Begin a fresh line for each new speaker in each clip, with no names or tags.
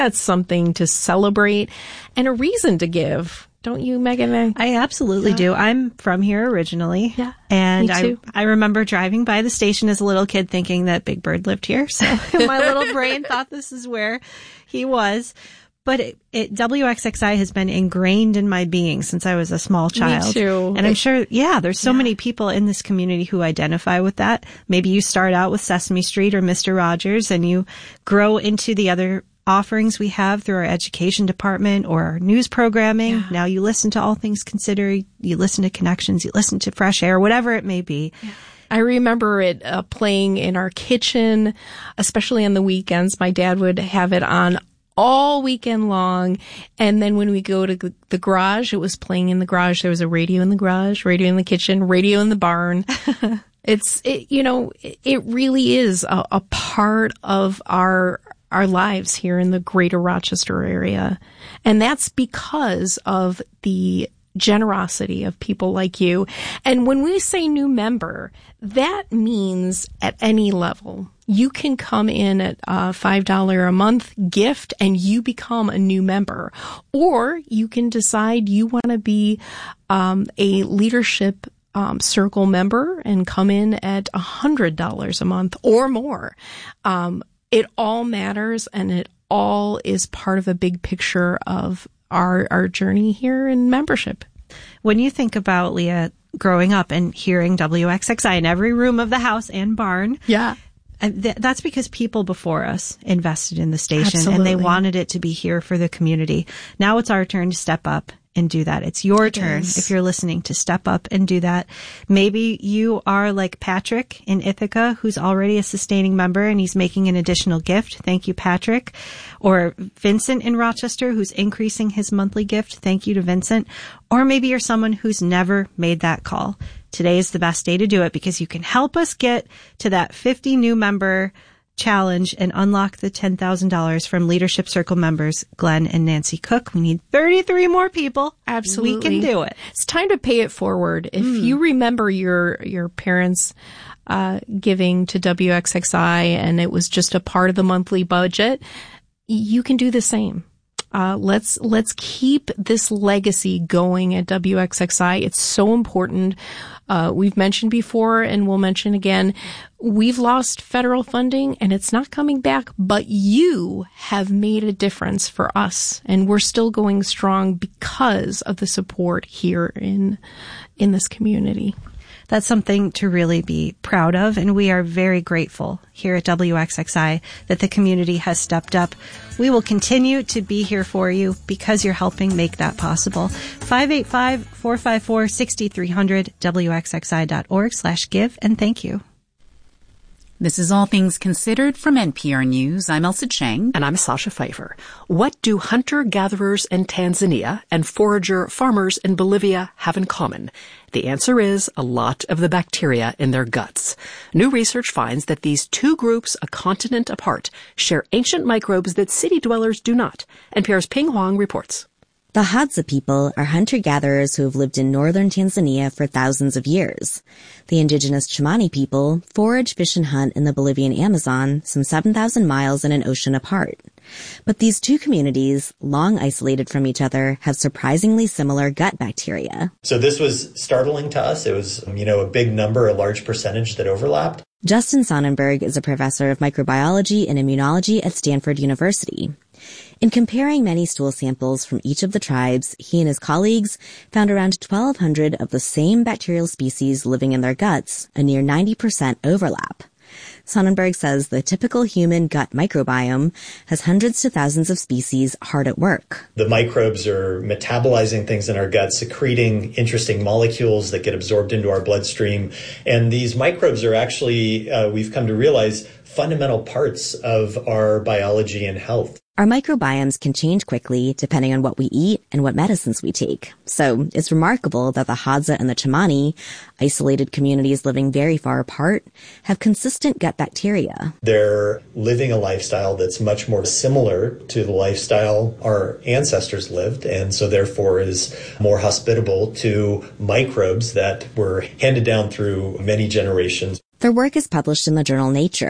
That's something to celebrate and a reason to give. Don't you, Megan?
I absolutely do. I'm from here originally.
Yeah,
and
me too.
I remember driving by the station as a little kid thinking that Big Bird lived here. So my little brain thought this is where he was. But WXXI has been ingrained in my being since I was a small child.
Me too.
And I'm sure, there's so many people in this community who identify with that. Maybe you start out with Sesame Street or Mr. Rogers and you grow into the other offerings we have through our education department or our news programming. Yeah. Now you listen to All Things Considered, you listen to Connections, you listen to Fresh Air, whatever it may be.
Yeah. I remember it playing in our kitchen, especially on the weekends. My dad would have it on all weekend long. And then when we go to the garage, it was playing in the garage. There was a radio in the garage, radio in the kitchen, radio in the barn. It really is a part of our lives here in the greater Rochester area. And that's because of the generosity of people like you. And when we say new member, that means at any level. You can come in at a $5 a month gift and you become a new member. Or you can decide you want to be a leadership circle member and come in at $100 a month or more. It all matters, and it all is part of a big picture of our journey here in membership.
When you think about, Leah, growing up and hearing WXXI in every room of the house and barn, that's because people before us invested in the station. Absolutely. And they wanted it to be here for the community. Now it's our turn to step up and do that. It's your turn, if you're listening, to step up and do that. Maybe you are like Patrick in Ithaca, who's already a sustaining member and he's making an additional gift. Thank you, Patrick. Or Vincent in Rochester, who's increasing his monthly gift. Thank you to Vincent. Or maybe you're someone who's never made that call. Today is the best day to do it because you can help us get to that 50 new member challenge and unlock the $10,000 from Leadership Circle members Glenn and Nancy Cook. We need 33 more people.
Absolutely.
We can do it.
It's time to pay it forward. If you remember your parents giving to WXXI and it was just a part of the monthly budget, you can do the same. Let's keep this legacy going at WXXI. It's so important. We've mentioned before and we'll mention again, we've lost federal funding and it's not coming back, but you have made a difference for us and we're still going strong because of the support here in this community.
That's something to really be proud of, and we are very grateful here at WXXI that the community has stepped up. We will continue to be here for you because you're helping make that possible. 585-454-6300, WXXI.org/give, and thank you.
This is All Things Considered from NPR News. I'm Elsa Chang.
And I'm Sasha Pfeiffer. What do hunter-gatherers in Tanzania and forager farmers in Bolivia have in common? The answer is a lot of the bacteria in their guts. New research finds that these two groups, a continent apart, share ancient microbes that city dwellers do not. NPR's Ping Huang reports.
The Hadza people are hunter-gatherers who have lived in northern Tanzania for thousands of years. The indigenous Chimani people forage, fish, and hunt in the Bolivian Amazon, some 7,000 miles and an ocean apart. But these two communities, long isolated from each other, have surprisingly similar gut bacteria.
So this was startling to us. It was, a big number, a large percentage that overlapped.
Justin Sonnenberg is a professor of microbiology and immunology at Stanford University. In comparing many stool samples from each of the tribes, he and his colleagues found around 1,200 of the same bacterial species living in their guts, a near 90% overlap. Sonnenberg says the typical human gut microbiome has hundreds to thousands of species hard at work.
The microbes are metabolizing things in our gut, secreting interesting molecules that get absorbed into our bloodstream. And these microbes are actually, we've come to realize, fundamental parts of our biology and health.
Our microbiomes can change quickly depending on what we eat and what medicines we take. So it's remarkable that the Hadza and the Chimani, isolated communities living very far apart, have consistent gut bacteria.
They're living a lifestyle that's much more similar to the lifestyle our ancestors lived, and so therefore is more hospitable to microbes that were handed down through many generations.
Their work is published in the journal Nature.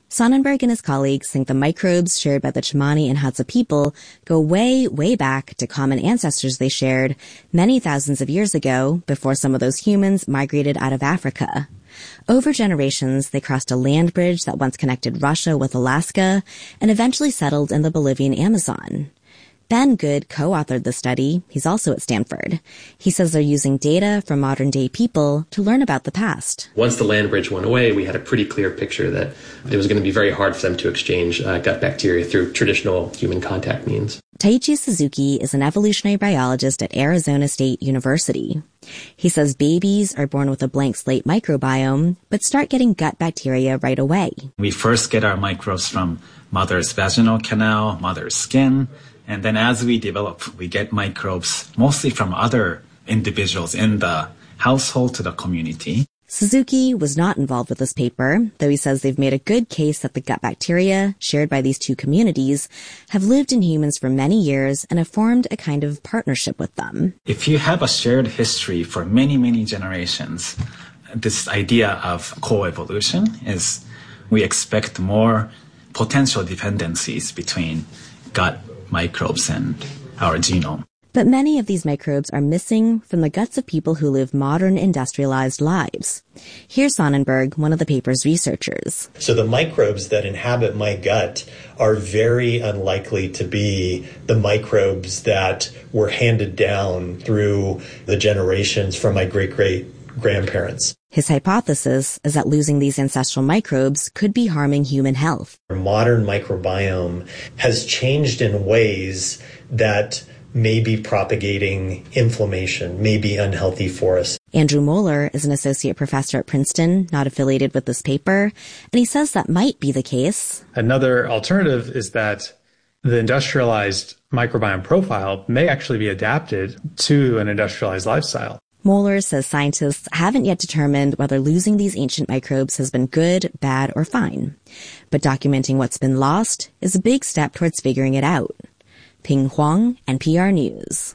Sonnenberg and his colleagues think the microbes shared by the Tsimane and Hadza people go way, way back to common ancestors they shared many thousands of years ago before some of those humans migrated out of Africa. Over generations, they crossed a land bridge that once connected Russia with Alaska and eventually settled in the Bolivian Amazon. Ben Good co-authored the study. He's also at Stanford. He says they're using data from modern-day people to learn about the past.
Once the land bridge went away, we had a pretty clear picture that it was going to be very hard for them to exchange gut bacteria through traditional human contact means.
Taiichi Suzuki is an evolutionary biologist at Arizona State University. He says babies are born with a blank slate microbiome, but start getting gut bacteria right away.
We first get our microbes from mother's vaginal canal, mother's skin, and then as we develop, we get microbes mostly from other individuals in the household to the community.
Suzuki was not involved with this paper, though he says they've made a good case that the gut bacteria shared by these two communities have lived in humans for many years and have formed a kind of partnership with them.
If you have a shared history for many, many generations, this idea of coevolution is we expect more potential dependencies between gut microbes and our genome.
But many of these microbes are missing from the guts of people who live modern industrialized lives. Here's Sonnenberg, one of the paper's researchers.
So the microbes that inhabit my gut are very unlikely to be the microbes that were handed down through the generations from my great-great-grandparents.
His hypothesis is that losing these ancestral microbes could be harming human health.
Our modern microbiome has changed in ways that may be propagating inflammation, may be unhealthy for us.
Andrew Moeller is an associate professor at Princeton, not affiliated with this paper, and he says that might be the case.
Another alternative is that the industrialized microbiome profile may actually be adapted to an industrialized lifestyle.
Moeller says scientists haven't yet determined whether losing these ancient microbes has been good, bad, or fine. But documenting what's been lost is a big step towards figuring it out. Ping Huang, NPR News.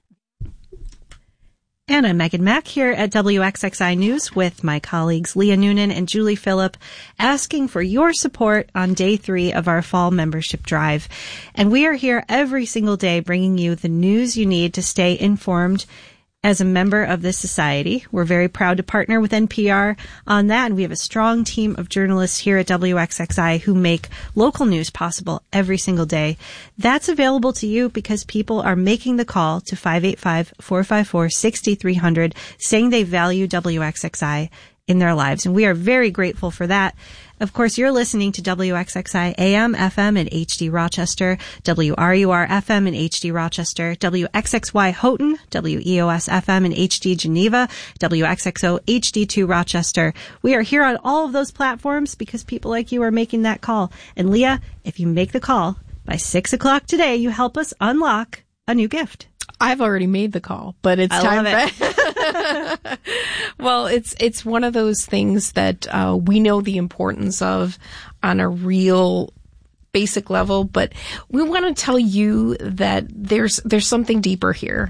And I'm Megan Mack here at WXXI News with my colleagues Leah Noonan and Julie Phillip, asking for your support on day 3 of our fall membership drive. And we are here every single day bringing you the news you need to stay informed as a member of this society. We're very proud to partner with NPR on that, and we have a strong team of journalists here at WXXI who make local news possible every single day. That's available to you because people are making the call to 585-454-6300, saying they value WXXI in their lives, and we are very grateful for that. Of course, you're listening to WXXI AM, FM in HD Rochester, WRUR FM in HD Rochester, WXXY Houghton, WEOS FM in HD Geneva, WXXO HD2 Rochester. We are here on all of those platforms because people like you are making that call. And Leah, if you make the call by 6 o'clock today, you help us unlock a new gift.
I've already made the call, but it's time for Well, it's one of those things that we know the importance of on a real basic level, but we want to tell you that there's something deeper here.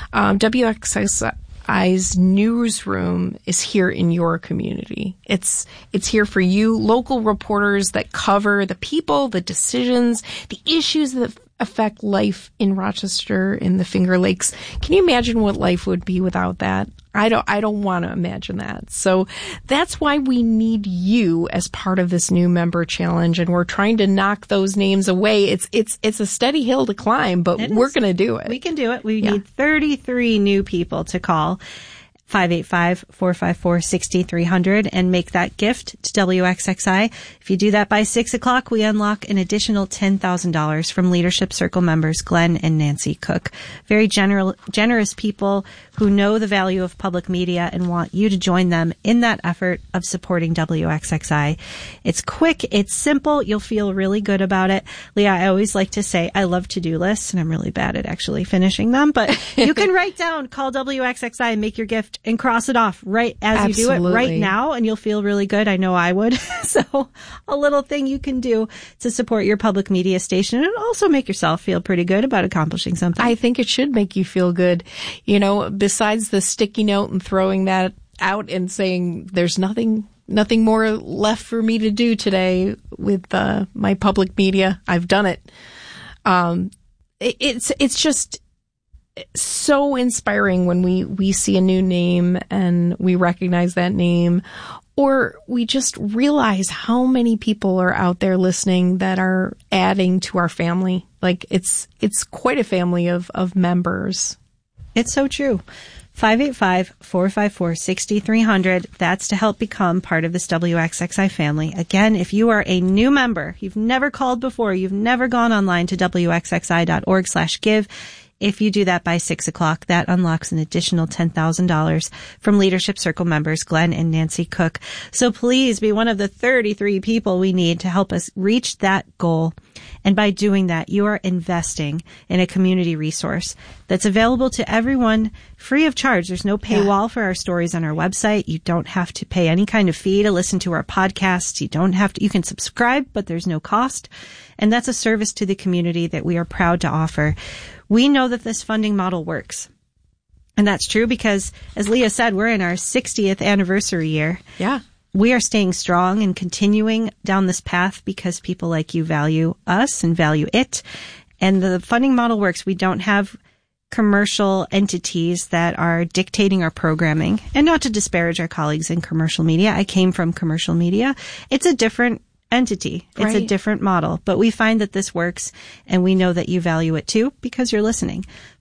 WXXI's newsroom is here in your community. It's here for you, local reporters that cover the people, the decisions, the issues that affect life in Rochester, in the Finger Lakes. Can you imagine what life would be without that? I don't want to imagine that. So that's why we need you as part of this new member challenge, and we're trying to knock those names away. It's a steady hill to climb, but we're going to do it.
We can do it. We need 33 new people to call 585-454-6300 and make that gift to WXXI. If you do that by 6 o'clock, we unlock an additional $10,000 from Leadership Circle members Glenn and Nancy Cook. Very generous people who know the value of public media and want you to join them in that effort of supporting WXXI. It's quick. It's simple. You'll feel really good about it. Leah, I always like to say I love to-do lists, and I'm really bad at actually finishing them, but you can write down, call WXXI and make your gift and cross it off right as you do it right now, and you'll feel really good. I know I would. So a little thing you can do to support your public media station and also make yourself feel pretty good about accomplishing something.
I think it should make you feel good. You know, besides the sticky note and throwing that out and saying there's nothing nothing more left for me to do today with my public media. I've done it. It's just so inspiring when we see a new name and we recognize that name, or we just realize how many people are out there listening that are adding to our family. Like it's quite a family of members.
It's so true. 585-454-6300. That's to help become part of this WXXI family. Again, if you are a new member, you've never called before, you've never gone online to wxxi.org/give. If you do that by 6 o'clock, that unlocks an additional $10,000 from Leadership Circle members Glenn and Nancy Cook. So please be one of the 33 people we need to help us reach that goal. And by doing that, you are investing in a community resource that's available to everyone free of charge. There's no paywall for our stories on our website. You don't have to pay any kind of fee to listen to our podcasts. You can subscribe, but there's no cost. And that's a service to the community that we are proud to offer. We know that this funding model works. And that's true because, as Leah said, we're in our 60th anniversary year.
Yeah.
We are staying strong and continuing down this path because people like you value us and value it. And the funding model works. We don't have commercial entities that are dictating our programming. And not to disparage our colleagues in commercial media. I came from commercial media. It's a different entity. It's a different model. But we find that this works, and we know that you value it too because you're listening.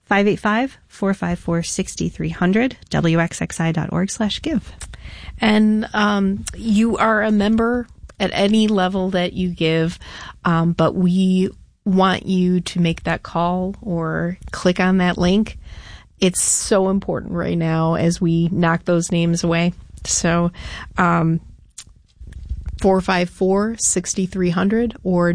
585-454-6300, wxxi.org/give.
And you are a member at any level that you give, but we want you to make that call or click on that link. It's so important right now as we knock those names away. So 454-6300 or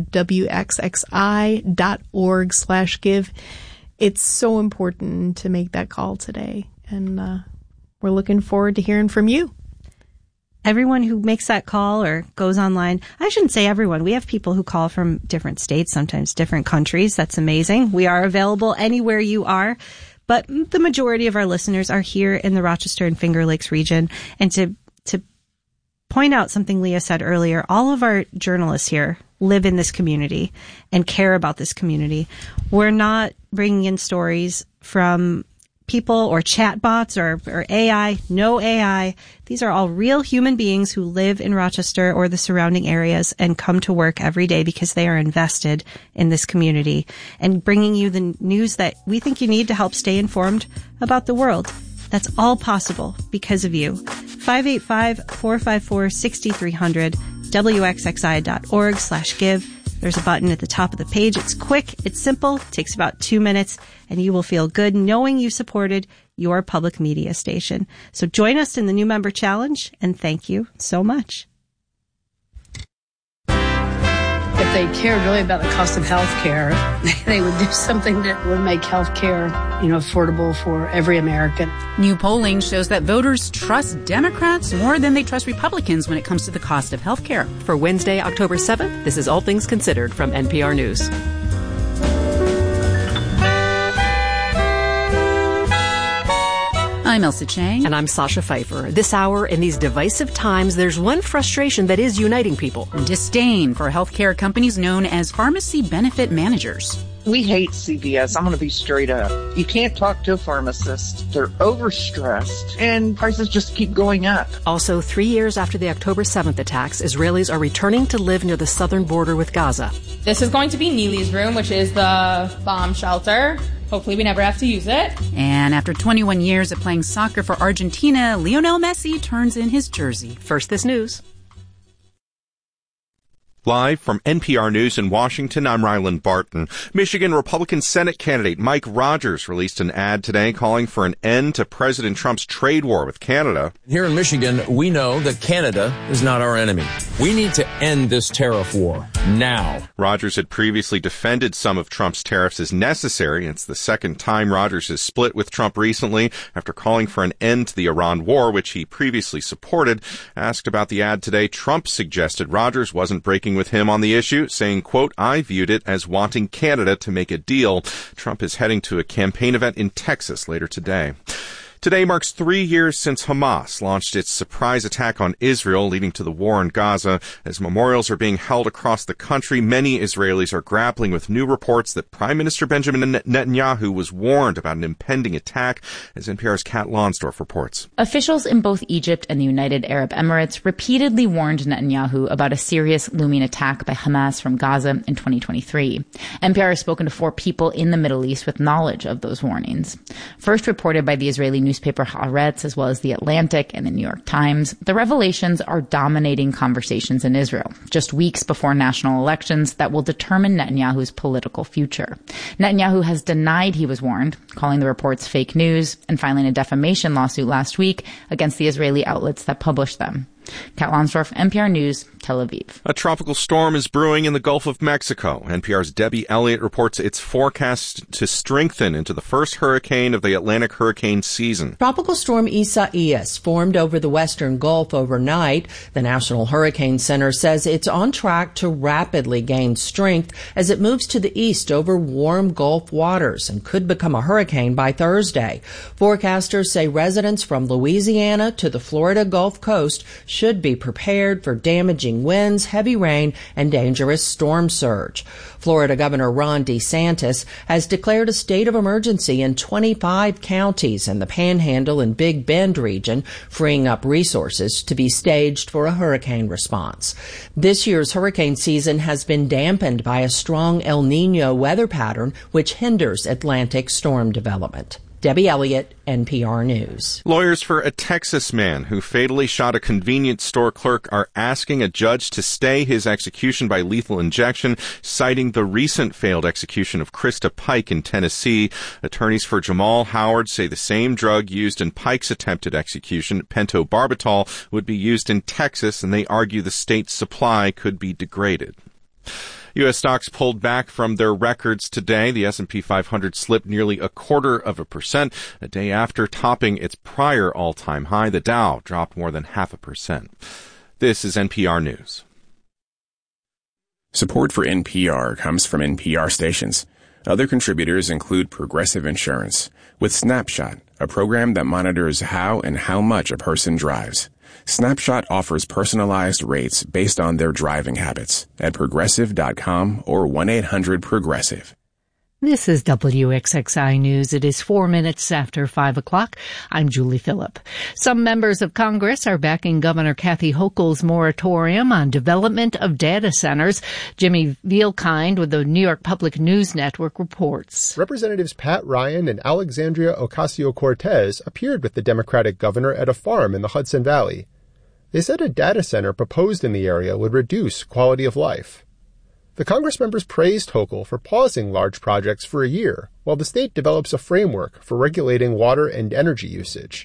wxxi.org/give. It's so important to make that call today. And we're looking forward to hearing from you.
Everyone who makes that call or goes online, I shouldn't say everyone. We have people who call from different states, sometimes different countries. That's amazing. We are available anywhere you are. But the majority of our listeners are here in the Rochester and Finger Lakes region. And to point out something Leah said earlier, all of our journalists here live in this community and care about this community. We're not bringing in stories from people or chatbots or AI. No AI. These are all real human beings who live in Rochester or the surrounding areas and come to work every day because they are invested in this community and bringing you the news that we think you need to help stay informed about the world. That's all possible because of you. 585-454-6300, wxxi.org/give. There's a button at the top of the page. It's quick, it's simple, it takes about 2 minutes, and you will feel good knowing you supported your public media station. So join us in the New Member Challenge, and thank you so much.
If they cared really about the cost of health care, they would do something that would make health care, affordable for every American.
New polling shows that voters trust Democrats more than they trust Republicans when it comes to the cost of health care.
For Wednesday, October 7th, this is All Things Considered from NPR News.
I'm Elsa Chang.
And I'm Sasha Pfeiffer. This hour, in these divisive times, there's one frustration that is uniting people.
Disdain for healthcare companies known as pharmacy benefit managers.
We hate CVS. I'm going to be straight up. You can't talk to a pharmacist. They're overstressed, and prices just keep going up.
Also, 3 years after the October 7th attacks, Israelis are returning to live near the southern border with Gaza.
This is going to be Neely's room, which is the bomb shelter. Hopefully we never have to use it.
And after 21 years of playing soccer for Argentina, Lionel Messi turns in his jersey.
First, this news.
Live from NPR News in Washington, I'm Ryland Barton. Michigan Republican Senate candidate Mike Rogers released an ad today calling for an end to President Trump's trade war with Canada.
Here in Michigan, we know that Canada is not our enemy. We need to end this tariff war now.
Rogers had previously defended some of Trump's tariffs as necessary. It's the second time Rogers has split with Trump recently after calling for an end to the Iran war, which he previously supported. Asked about the ad today, Trump suggested Rogers wasn't breaking with him on the issue, saying, quote, "I viewed it as wanting Canada to make a deal." Trump is heading to a campaign event in Texas later today. Today marks 3 years since Hamas launched its surprise attack on Israel, leading to the war in Gaza. As memorials are being held across the country, many Israelis are grappling with new reports that Prime Minister Benjamin Netanyahu was warned about an impending attack, as NPR's Kat Lonsdorf reports.
Officials in both Egypt and the United Arab Emirates repeatedly warned Netanyahu about a serious looming attack by Hamas from Gaza in 2023. NPR has spoken to 4 people in the Middle East with knowledge of those warnings. First reported by the Israeli newspaper Haaretz, as well as The Atlantic and the New York Times, the revelations are dominating conversations in Israel, just weeks before national elections that will determine Netanyahu's political future. Netanyahu has denied he was warned, calling the reports fake news, and filing a defamation lawsuit last week against the Israeli outlets that published them. Kat Lonsdorf, NPR News, Tel Aviv.
A tropical storm is brewing in the Gulf of Mexico. NPR's Debbie Elliott reports it's forecast to strengthen into the first hurricane of the Atlantic hurricane season.
Tropical storm Isaias formed over the western Gulf overnight. The National Hurricane Center says it's on track to rapidly gain strength as it moves to the east over warm Gulf waters and could become a hurricane by Thursday. Forecasters say residents from Louisiana to the Florida Gulf Coast should be prepared for damaging winds, heavy rain, and dangerous storm surge. Florida Governor Ron DeSantis has declared a state of emergency in 25 counties in the Panhandle and Big Bend region, freeing up resources to be staged for a hurricane response. This year's hurricane season has been dampened by a strong El Niño weather pattern, which hinders Atlantic storm development. Debbie Elliott, NPR News.
Lawyers for a Texas man who fatally shot a convenience store clerk are asking a judge to stay his execution by lethal injection, citing the recent failed execution of Krista Pike in Tennessee. Attorneys for Jamal Howard say the same drug used in Pike's attempted execution, pentobarbital, would be used in Texas, and they argue the state's supply could be degraded. U.S. stocks pulled back from their records today. The S&P 500 slipped nearly 0.25%, a day after topping its prior all-time high. The Dow dropped more than 0.5%. This is NPR News.
Support for NPR comes from NPR stations. Other contributors include Progressive Insurance, with Snapshot, a program that monitors how and how much a person drives. Snapshot offers personalized rates based on their driving habits at Progressive.com or 1-800-PROGRESSIVE.
This is WXXI News. It is 4 minutes after 5 o'clock. I'm Julie Phillip. Some members of Congress are backing Governor Kathy Hochul's moratorium on development of data centers. Jimmy Vielkind with the New York Public News Network reports.
Representatives Pat Ryan and Alexandria Ocasio-Cortez appeared with the Democratic governor at a farm in the Hudson Valley. They said a data center proposed in the area would reduce quality of life. The Congress members praised Hochul for pausing large projects for a year while the state develops a framework for regulating water and energy usage.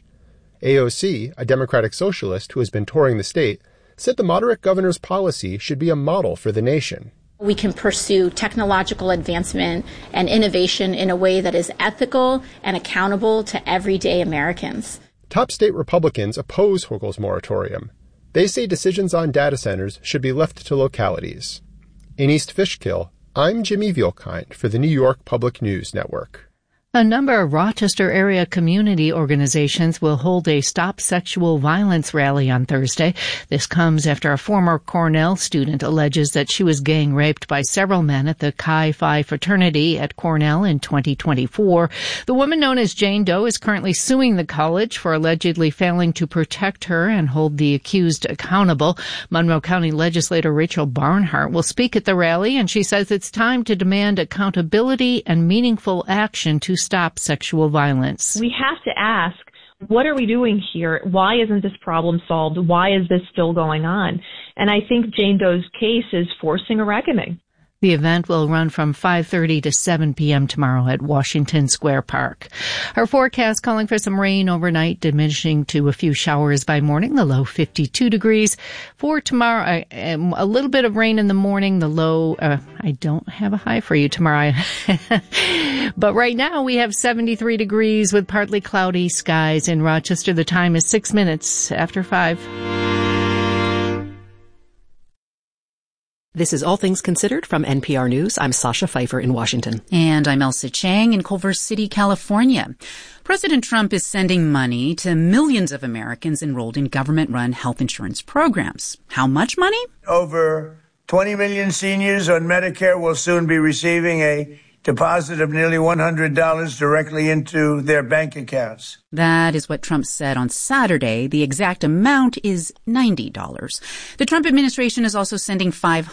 AOC, a Democratic socialist who has been touring the state, said the moderate governor's policy should be a model for the nation.
We can pursue technological advancement and innovation in a way that is ethical and accountable to everyday Americans.
Top state Republicans oppose Hochul's moratorium. They say decisions on data centers should be left to localities. In East Fishkill, I'm Jimmy Vielkind for the New York Public News Network.
A number of Rochester area community organizations will hold a Stop Sexual Violence rally on Thursday. This comes after a former Cornell student alleges that she was gang raped by several men at the Chi Phi fraternity at Cornell in 2024. The woman known as Jane Doe is currently suing the college for allegedly failing to protect her and hold the accused accountable. Monroe County legislator Rachel Barnhart will speak at the rally, and she says it's time to demand accountability and meaningful action to stop sexual violence.
We have to ask, what are we doing here? Why isn't this problem solved? Why is this still going on? And I think Jane Doe's case is forcing a reckoning.
The event will run from 5:30 to 7 p.m. tomorrow at Washington Square Park. Our forecast calling for some rain overnight, diminishing to a few showers by morning, the low 52 degrees. For tomorrow, a little bit of rain in the morning, the low, I don't have a high for you tomorrow. But right now we have 73 degrees with partly cloudy skies in Rochester. The time is 6 minutes after 5.
This is All Things Considered from NPR News. I'm Sasha Pfeiffer in Washington.
And I'm Elsa Chang in Culver City, California. President Trump is sending money to millions of Americans enrolled in government-run health insurance programs. How much money?
Over 20 million seniors on Medicare will soon be receiving a deposit of nearly $100 directly into their bank accounts.
That is what Trump said on Saturday. The exact amount is $90. The Trump administration is also sending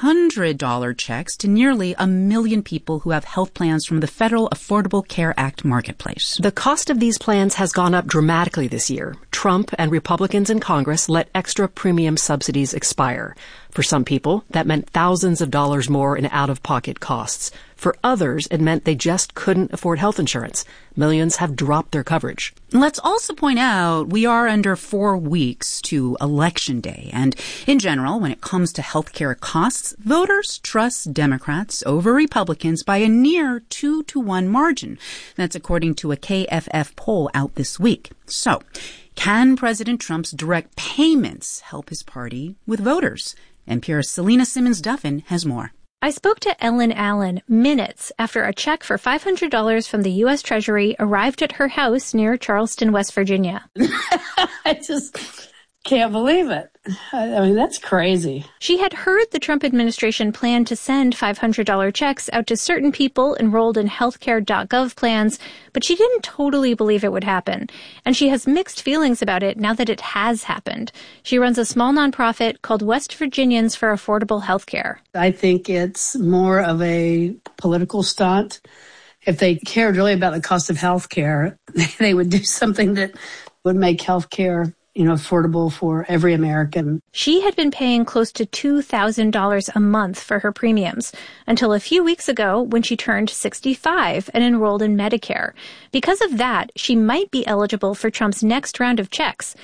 $500 checks to nearly 1 million people who have health plans from the Federal Affordable Care Act marketplace.
The cost of these plans has gone up dramatically this year. Trump and Republicans in Congress let extra premium subsidies expire. For some people, that meant thousands of dollars more in out-of-pocket costs. For others, it meant they just couldn't afford health insurance. Millions have dropped their coverage.
Let's also point out we are under 4 weeks to Election Day. And in general, when it comes to healthcare costs, voters trust Democrats over Republicans by a near 2-to-1 margin. That's according to a KFF poll out this week. So, can President Trump's direct payments help his party with voters? NPR's Selena Simmons-Duffin has more.
I spoke to Ellen Allen minutes after a check for $500 from the U.S. Treasury arrived at her house near Charleston, West Virginia.
I just can't believe it. I mean, that's crazy.
She had heard the Trump administration plan to send $500 checks out to certain people enrolled in healthcare.gov plans, but she didn't totally believe it would happen. And she has mixed feelings about it now that it has happened. She runs a small nonprofit called West Virginians for Affordable Healthcare.
I think it's more of a political stunt. If they cared really about the cost of healthcare, they would do something that would make healthcare affordable for every American.
She had been paying close to $2,000 a month for her premiums until a few weeks ago when she turned 65 and enrolled in Medicare. Because of that, she might be eligible for Trump's next round of checks,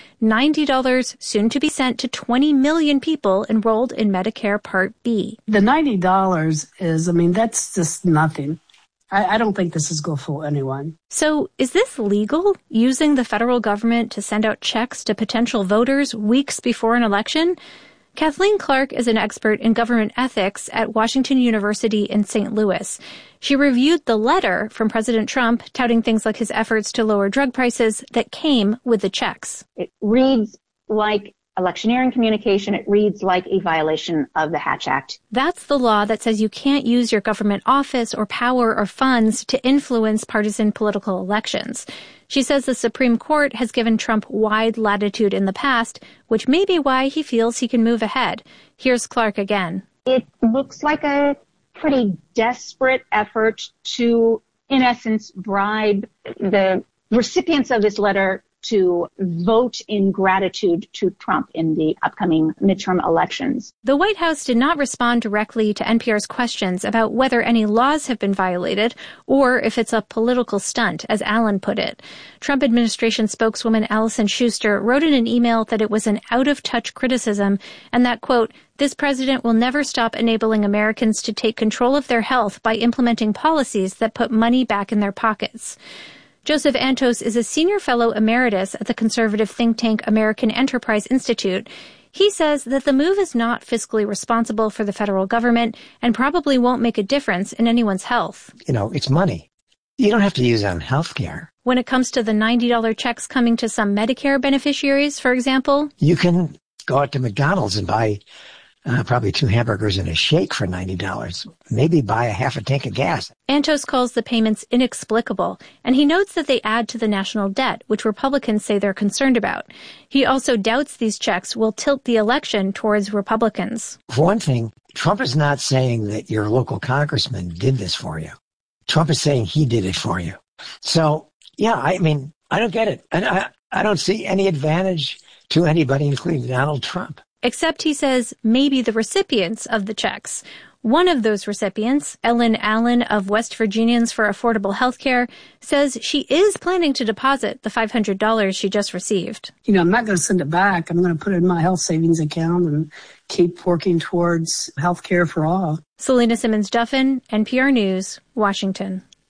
$90 soon to be sent to 20 million people enrolled in Medicare Part B.
The $90 is, that's just nothing. I don't think this is going to fool anyone.
So is this legal, using the federal government to send out checks to potential voters weeks before an election? Kathleen Clark is an expert in government ethics at Washington University in St. Louis. She reviewed the letter from President Trump touting things like his efforts to lower drug prices that came with the checks.
It reads like electioneering communication. It reads like a violation of the Hatch Act.
That's the law that says you can't use your government office or power or funds to influence partisan political elections. She says the Supreme Court has given Trump wide latitude in the past, which may be why he feels he can move ahead. Here's Clark again.
It looks like a pretty desperate effort to, in essence, bribe the recipients of this letter to vote in gratitude to Trump in the upcoming midterm elections.
The White House did not respond directly to NPR's questions about whether any laws have been violated or if it's a political stunt, as Allen put it. Trump administration spokeswoman Allison Schuster wrote in an email that it was an out-of-touch criticism and that, quote, this president will never stop enabling Americans to take control of their health by implementing policies that put money back in their pockets. Joseph Antos is a senior fellow emeritus at the conservative think tank American Enterprise Institute. He says that the move is not fiscally responsible for the federal government and probably won't make a difference in anyone's health.
It's money. You don't have to use it on health care.
When it comes to the $90 checks coming to some Medicare beneficiaries, for example,
you can go out to McDonald's and buy probably 2 hamburgers and a shake for $90. Maybe buy a half a tank of gas.
Antos calls the payments inexplicable, and he notes that they add to the national debt, which Republicans say they're concerned about. He also doubts these checks will tilt the election towards Republicans.
For one thing, Trump is not saying that your local congressman did this for you. Trump is saying he did it for you. So, yeah, I don't get it. I don't see any advantage to anybody, including Donald Trump.
Except, he says, maybe the recipients of the checks. One of those recipients, Ellen Allen of West Virginians for Affordable Healthcare, says she is planning to deposit the $500 she just received.
I'm not going to send it back. I'm going to put it in my health savings account and keep working towards health care for all.
Selena Simmons-Duffin, NPR News, Washington.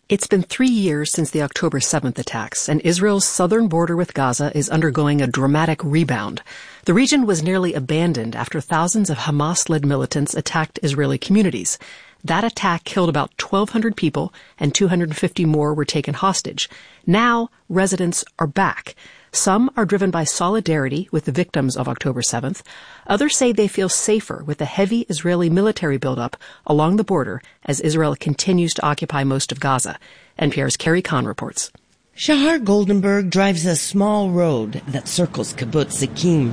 It's been 3 years since the October 7th attacks, and Israel's southern border with Gaza is undergoing a dramatic rebound. The region was nearly abandoned after thousands of Hamas-led militants attacked Israeli communities. That attack killed about 1,200 people, and 250 more were taken hostage. Now, residents are back. Some are driven by solidarity with the victims of October 7th. Others say they feel safer with the heavy Israeli military buildup along the border as Israel continues to occupy most of Gaza. NPR's Carrie Kahn reports.
Shahar Goldenberg drives a small road that circles Kibbutz Zikim.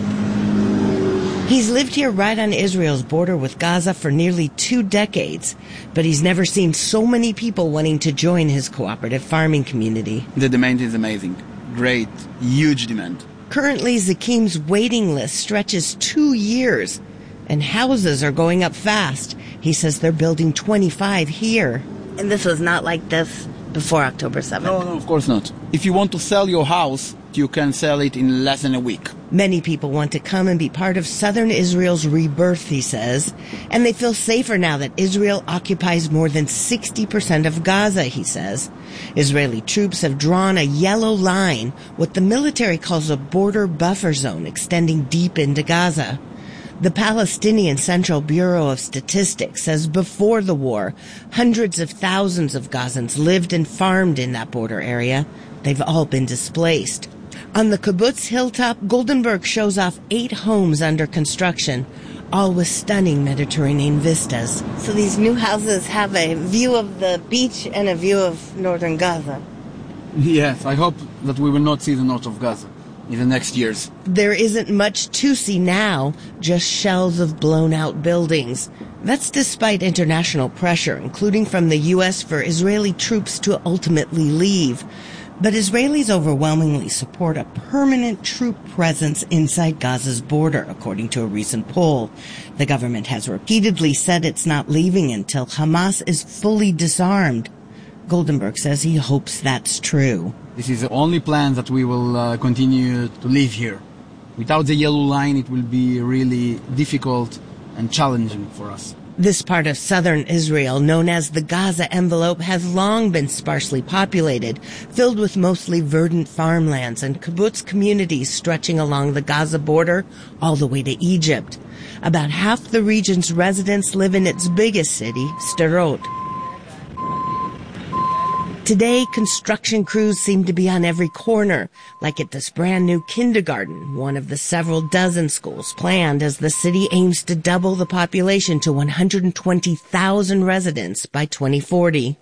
He's lived here right on Israel's border with Gaza for nearly 2 decades, but he's never seen so many people wanting to join his cooperative farming community.
The demand is amazing. Great, huge demand.
Currently, Zakim's waiting list stretches 2 years, and houses are going up fast. He says they're building 25 here.
And this was not like this before October 7th?
No, of course not. If you want to sell your house, you can sell it in less than a week.
Many people want to come and be part of southern Israel's rebirth, he says. And they feel safer now that Israel occupies more than 60% of Gaza, he says. Israeli troops have drawn a yellow line, what the military calls a border buffer zone, extending deep into Gaza. The Palestinian Central Bureau of Statistics says before the war, hundreds of thousands of Gazans lived and farmed in that border area. They've all been displaced. On the kibbutz hilltop, Goldenberg shows off 8 homes under construction, all with stunning Mediterranean vistas.
So these new houses have a view of the beach and a view of northern Gaza.
Yes, I hope that we will not see the north of Gaza in the next years.
There isn't much to see now, just shells of blown-out buildings. That's despite international pressure, including from the U.S. for Israeli troops to ultimately leave. But Israelis overwhelmingly support a permanent troop presence inside Gaza's border, according to a recent poll. The government has repeatedly said it's not leaving until Hamas is fully disarmed. Goldenberg says he hopes that's true.
This is the only plan that we will continue to live here. Without the yellow line, it will be really difficult and challenging for us.
This part of southern Israel, known as the Gaza envelope, has long been sparsely populated, filled with mostly verdant farmlands and kibbutz communities stretching along the Gaza border all the way to Egypt. About half the region's residents live in its biggest city, Sderot. Today, construction crews seem to be on every corner, like at this brand new kindergarten, one of the several dozen schools planned as the city aims to double the population to 120,000 residents by 2040.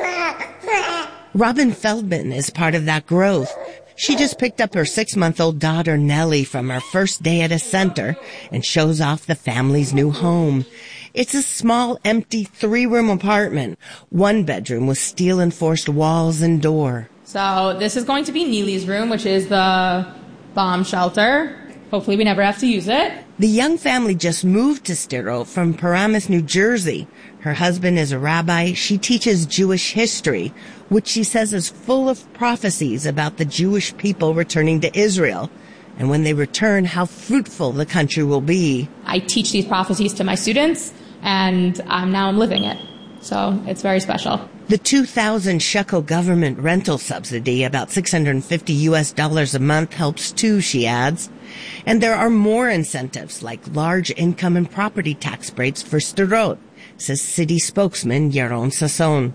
Robin Feldman is part of that growth. She just picked up her 6-month-old daughter Nellie from her first day at a center and shows off the family's new home. It's a small, empty 3-room apartment. 1 bedroom with steel-enforced walls and door.
So this is going to be Neely's room, which is the bomb shelter. Hopefully we never have to use it.
The young family just moved to Sderot from Paramus, New Jersey. Her husband is a rabbi. She teaches Jewish history, which she says is full of prophecies about the Jewish people returning to Israel. And when they return, how fruitful the country will be.
I teach these prophecies to my students, and now I'm living it. So it's very special.
The 2,000 shekel government rental subsidy, about $650 a month, helps too, she adds. And there are more incentives, like large income and property tax breaks for Sderot, says city spokesman Yaron Sasson.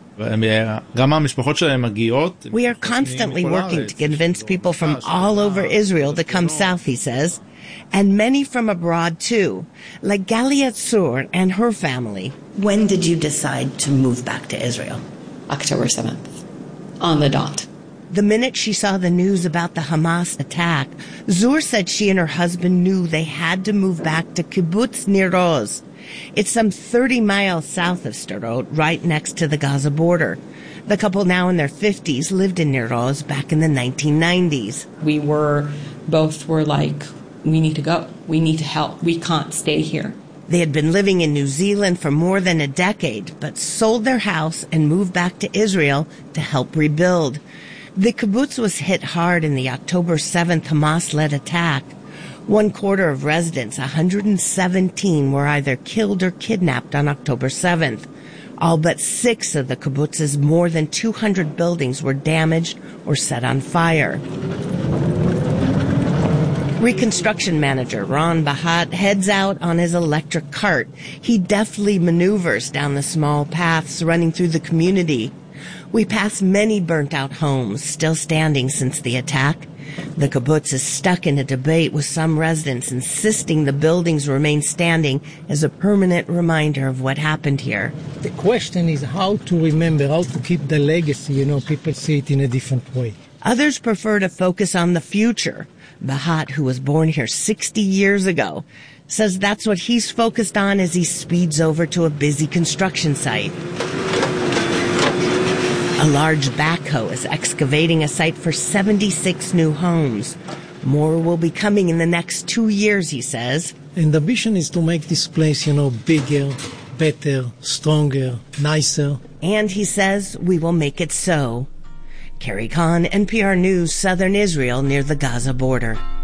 We are constantly working to convince people from all over Israel to come south, he says, and many from abroad too, like Galia Tzur and her family.
When did you decide to move back to Israel?
October 7th, on the dot.
The minute she saw the news about the Hamas attack, Zur said she and her husband knew they had to move back to Kibbutz Nir Oz. It's some 30 miles south of Sderot, right next to the Gaza border. The couple, now in their 50s, lived in Nir Oz back in the 1990s.
We both were like, we need to go. We need to help. We can't stay here.
They had been living in New Zealand for more than a decade, but sold their house and moved back to Israel to help rebuild. The kibbutz was hit hard in the October 7th Hamas-led attack. 1/4 of residents, 117, were either killed or kidnapped on October 7th. All but 6 of the kibbutz's more than 200 buildings were damaged or set on fire. Reconstruction manager Ron Bahat heads out on his electric cart. He deftly maneuvers down the small paths running through the community. We pass many burnt-out homes still standing since the attack. The kibbutz is stuck in a debate with some residents insisting the buildings remain standing as a permanent reminder of what happened here.
The question is how to remember, how to keep the legacy. People see it in a different way.
Others prefer to focus on the future. Bahat, who was born here 60 years ago, says that's what he's focused on as he speeds over to a busy construction site. A large backhoe is excavating a site for 76 new homes. More will be coming in the next 2 years, he says.
And the vision is to make this place, bigger, better, stronger, nicer.
And he says we will make it so. Carrie Kahn, NPR News, Southern Israel, near the Gaza border.